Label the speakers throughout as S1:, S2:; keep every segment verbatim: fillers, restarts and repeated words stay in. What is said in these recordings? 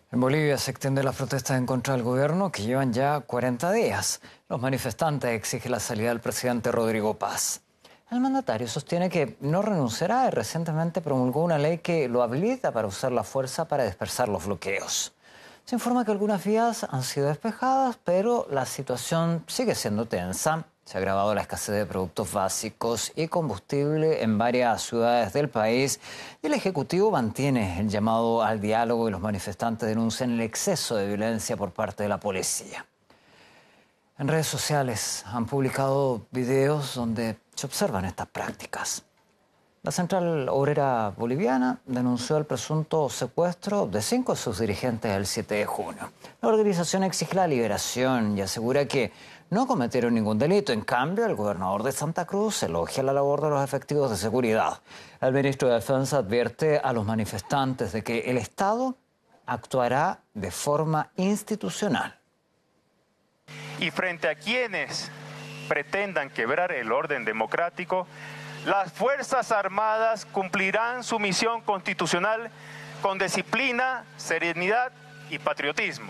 S1: En Bolivia se extienden las protestas en contra del gobierno que llevan ya cuarenta días. Los manifestantes exigen la salida del presidente Rodrigo Paz. El mandatario sostiene que no renunciará y recientemente promulgó una ley que lo habilita para usar la fuerza para dispersar los bloqueos. Se informa que algunas vías han sido despejadas, pero la situación sigue siendo tensa. Se ha agravado la escasez de productos básicos y combustible en varias ciudades del país. Y el Ejecutivo mantiene el llamado al diálogo y los manifestantes denuncian el exceso de violencia por parte de la policía. En redes sociales han publicado videos donde se observan estas prácticas. La Central Obrera Boliviana denunció el presunto secuestro de cinco de sus dirigentes el siete de junio. La organización exige la liberación y asegura que no cometieron ningún delito. En cambio, el gobernador de Santa Cruz elogia la labor de los efectivos de seguridad. El ministro de Defensa advierte a los manifestantes de que el Estado actuará de forma institucional.
S2: Y frente a quienes pretendan quebrar el orden democrático, las Fuerzas Armadas cumplirán su misión constitucional con disciplina, serenidad y patriotismo.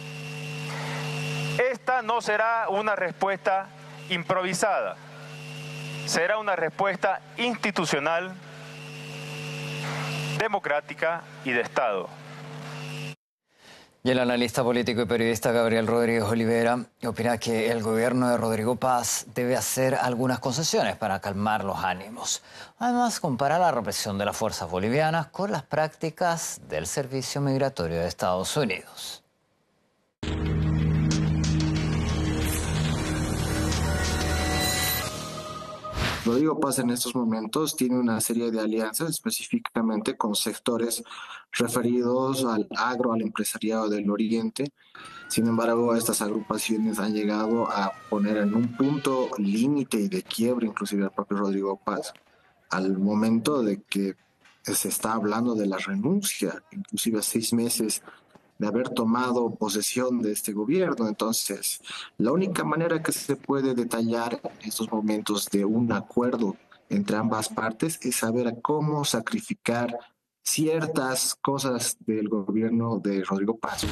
S2: Esta no será una respuesta improvisada, será una respuesta institucional, democrática y de Estado.
S1: Y el analista político y periodista Gabriel Rodríguez Olivera opina que el gobierno de Rodrigo Paz debe hacer algunas concesiones para calmar los ánimos. Además, compara la represión de las fuerzas bolivianas con las prácticas del Servicio Migratorio de Estados Unidos.
S3: Rodrigo Paz en estos momentos tiene una serie de alianzas específicamente con sectores referidos al agro, al empresariado del Oriente. Sin embargo, estas agrupaciones han llegado a poner en un punto límite de quiebre inclusive al propio Rodrigo Paz, al momento de que se está hablando de la renuncia, inclusive a seis meses de haber tomado posesión de este gobierno. Entonces, la única manera que se puede detallar en estos momentos de un acuerdo entre ambas partes es saber cómo sacrificar ciertas cosas del gobierno de Rodrigo Paz.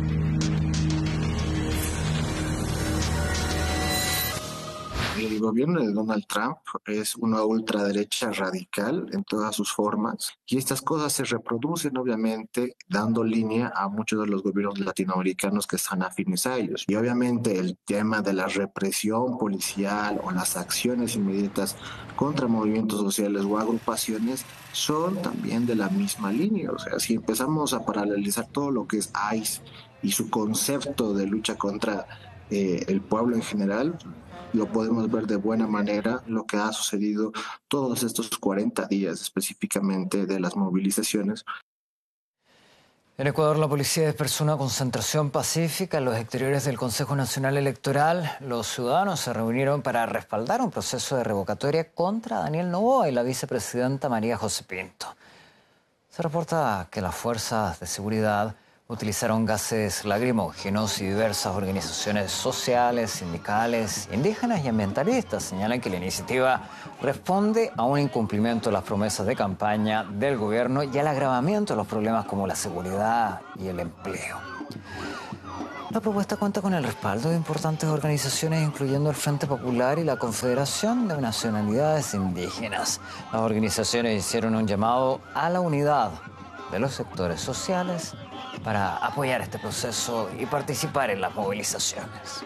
S3: El gobierno de Donald Trump es una ultraderecha radical en todas sus formas y estas cosas se reproducen obviamente dando línea a muchos de los gobiernos latinoamericanos que están afines a ellos. Y obviamente el tema de la represión policial o las acciones inmediatas contra movimientos sociales o agrupaciones son también de la misma línea. O sea, si empezamos a paralelizar todo lo que es ICE y su concepto de lucha contra eh, el pueblo en general, lo podemos ver de buena manera lo que ha sucedido todos estos cuarenta días específicamente de las movilizaciones.
S1: En Ecuador, la policía dispersó una concentración pacífica en los exteriores del Consejo Nacional Electoral. Los ciudadanos se reunieron para respaldar un proceso de revocatoria contra Daniel Noboa y la vicepresidenta María José Pinto. Se reporta que las fuerzas de seguridad utilizaron gases lacrimógenos y diversas organizaciones sociales, sindicales, indígenas y ambientalistas señalan que la iniciativa responde a un incumplimiento de las promesas de campaña del gobierno y al agravamiento de los problemas como la seguridad y el empleo. La propuesta cuenta con el respaldo de importantes organizaciones, incluyendo el Frente Popular y la Confederación de Nacionalidades Indígenas. Las organizaciones hicieron un llamado a la unidad de los sectores sociales para apoyar este proceso y participar en las movilizaciones.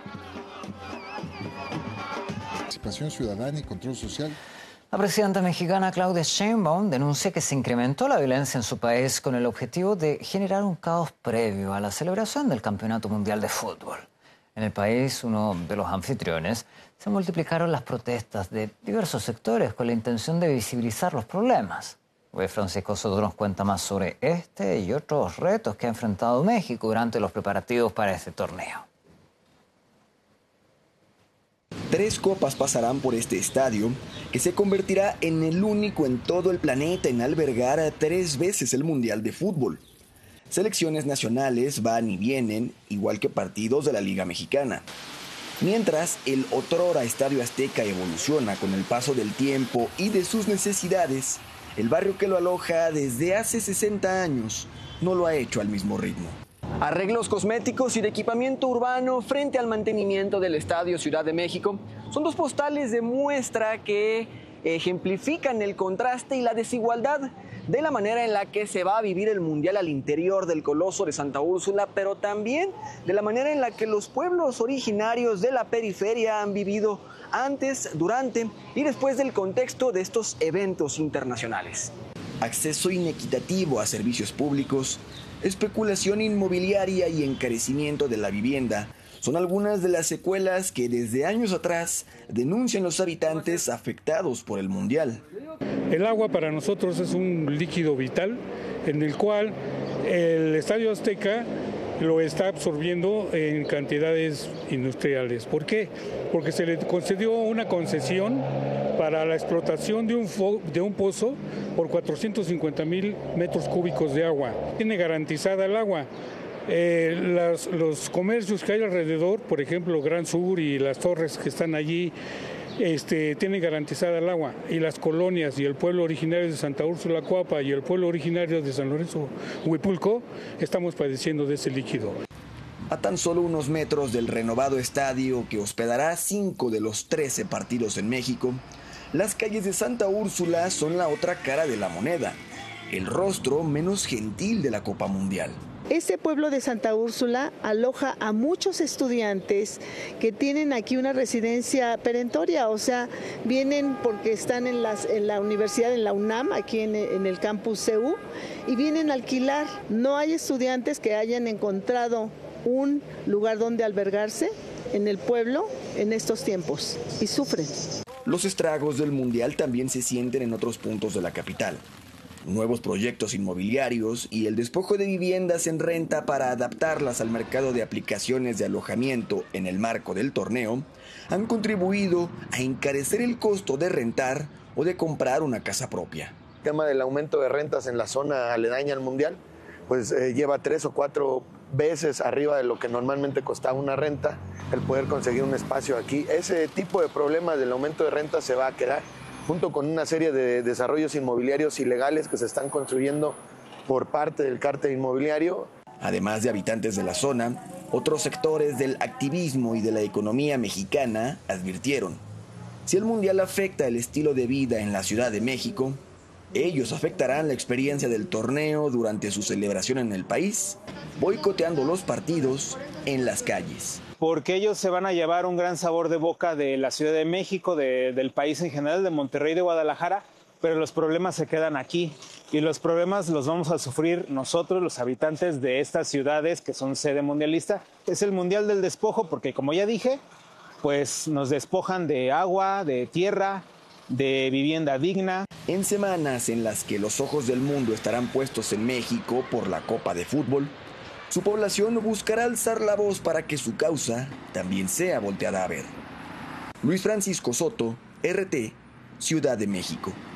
S4: Participación ciudadana y control social.
S1: La presidenta mexicana Claudia Sheinbaum denuncia que se incrementó la violencia en su país con el objetivo de generar un caos previo a la celebración del Campeonato Mundial de Fútbol. En el país, uno de los anfitriones, se multiplicaron las protestas de diversos sectores con la intención de visibilizar los problemas. Hoy Francisco Soto nos cuenta más sobre este y otros retos que ha enfrentado México durante los preparativos para este torneo.
S5: Tres copas pasarán por este estadio, que se convertirá en el único en todo el planeta en albergar a tres veces el Mundial de Fútbol. Selecciones nacionales van y vienen, igual que partidos de la Liga Mexicana. Mientras el otrora Estadio Azteca evoluciona con el paso del tiempo y de sus necesidades, el barrio que lo aloja desde hace sesenta años no lo ha hecho al mismo ritmo. Arreglos cosméticos y de equipamiento urbano frente al mantenimiento del Estadio Ciudad de México son dos postales de muestra que ejemplifican el contraste y la desigualdad de la manera en la que se va a vivir el Mundial al interior del Coloso de Santa Úrsula, pero también de la manera en la que los pueblos originarios de la periferia han vivido antes, durante y después del contexto de estos eventos internacionales. Acceso inequitativo a servicios públicos, especulación inmobiliaria y encarecimiento de la vivienda son algunas de las secuelas que desde años atrás denuncian los habitantes afectados por el Mundial.
S6: El agua para nosotros es un líquido vital en el cual el Estadio Azteca lo está absorbiendo en cantidades industriales. ¿Por qué? Porque se le concedió una concesión para la explotación de un, de un pozo por cuatrocientos cincuenta mil metros cúbicos de agua. Tiene garantizada el agua. Eh, las, los comercios que hay alrededor, por ejemplo, Gran Sur y las torres que están allí, este, tienen garantizada el agua. Y las colonias y el pueblo originario de Santa Úrsula Coapa y el pueblo originario de San Lorenzo Huipulco estamos padeciendo de ese líquido.
S5: A tan solo unos metros del renovado estadio que hospedará cinco de los trece partidos en México, las calles de Santa Úrsula son la otra cara de la moneda, el rostro menos gentil de la Copa Mundial.
S7: Este pueblo de Santa Úrsula aloja a muchos estudiantes que tienen aquí una residencia perentoria, o sea, vienen porque están en, las, en la universidad, en la UNAM, aquí en, en el campus C U, y vienen a alquilar. No hay estudiantes que hayan encontrado un lugar donde albergarse en el pueblo en estos tiempos y sufren.
S5: Los estragos del Mundial también se sienten en otros puntos de la capital. Nuevos proyectos inmobiliarios y el despojo de viviendas en renta para adaptarlas al mercado de aplicaciones de alojamiento en el marco del torneo han contribuido a encarecer el costo de rentar o de comprar una casa propia.
S8: El tema del aumento de rentas en la zona aledaña al Mundial pues eh, lleva tres o cuatro veces arriba de lo que normalmente costaba una renta el poder conseguir un espacio aquí. Ese tipo de problemas del aumento de rentas se va a quedar, junto con una serie de desarrollos inmobiliarios ilegales que se están construyendo por parte del cártel inmobiliario.
S5: Además de habitantes de la zona, otros sectores del activismo y de la economía mexicana advirtieron: si el Mundial afecta el estilo de vida en la Ciudad de México, ellos afectarán la experiencia del torneo durante su celebración en el país, boicoteando los partidos en las calles.
S9: Porque ellos se van a llevar un gran sabor de boca de la Ciudad de México, de, del país en general, de Monterrey, de Guadalajara, pero los problemas se quedan aquí. Y los problemas los vamos a sufrir nosotros, los habitantes de estas ciudades que son sede mundialista. Es el Mundial del Despojo porque, como ya dije, pues nos despojan de agua, de tierra, de vivienda digna.
S5: En semanas en las que los ojos del mundo estarán puestos en México por la Copa de Fútbol, su población buscará alzar la voz para que su causa también sea volteada a ver. Luis Francisco Soto, R T, Ciudad de México.